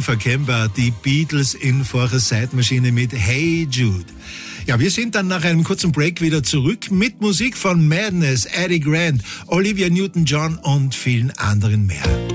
unverkennbar. Die Beatles in vorher Zeitmaschine mit Hey Jude. Ja, wir sind dann nach einem kurzen Break wieder zurück mit Musik von Madness, Eddie Grant, Olivia Newton-John und vielen anderen mehr.